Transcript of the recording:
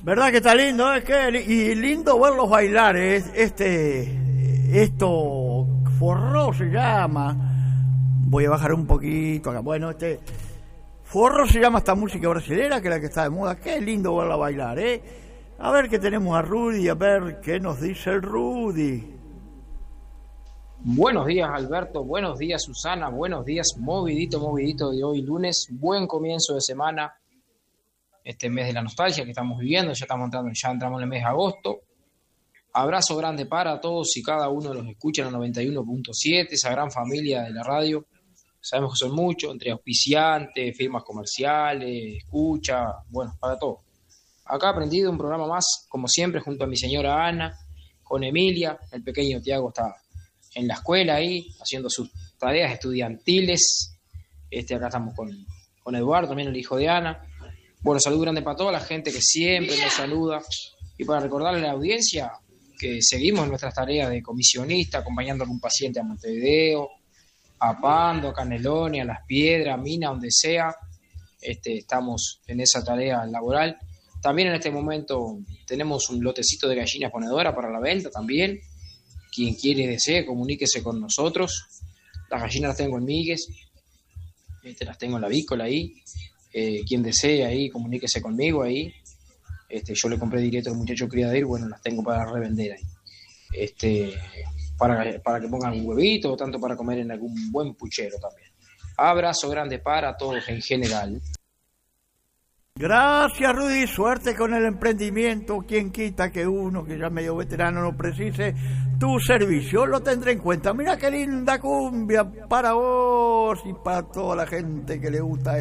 ¿Verdad que está lindo? Y lindo verlos bailar, esto, forró se llama. Voy a bajar un poquito acá. Bueno, forró se llama esta música brasilera, que es la que está de moda. Qué lindo verla bailar, A ver qué tenemos a Rudy, a ver qué nos dice el Rudy. Buenos días, Alberto, buenos días, Susana, buenos días, movidito de hoy lunes, buen comienzo de semana, este mes de la nostalgia que estamos viviendo, ya entramos en el mes de agosto. Abrazo grande para todos y cada uno de los que escuchan a 91.7, esa gran familia de la radio. Sabemos que son muchos, entre auspiciantes, firmas comerciales, escucha, bueno, para todo. Acá aprendido un programa más, como siempre, junto a mi señora Ana, con Emilia, el pequeño Tiago está en la escuela ahí, haciendo sus tareas estudiantiles. Acá estamos con Eduardo, también el hijo de Ana. Bueno, salud grande para toda la gente que siempre nos saluda. Y para recordarle a la audiencia que seguimos en nuestras tareas de comisionista, acompañando a algún paciente a Montevideo, a Pando, a Canelones, a Las Piedras, a Mina, donde sea. Estamos en esa tarea laboral. También en este momento tenemos un lotecito de gallinas ponedoras para la venta también. Quien quiere y desee, comuníquese con nosotros. Las gallinas las tengo en Migues, las tengo en la vícola ahí. Quien desee ahí, comuníquese conmigo ahí. Yo le compré directo al muchacho criadero, bueno, las tengo para revender ahí. Para que pongan un huevito, o tanto para comer en algún buen puchero también. Abrazo grande para todos en general. Gracias, Rudy, suerte con el emprendimiento. Quien quita que uno que ya medio veterano no precise tu servicio, lo tendré en cuenta. Mira qué linda cumbia para vos y para toda la gente que le gusta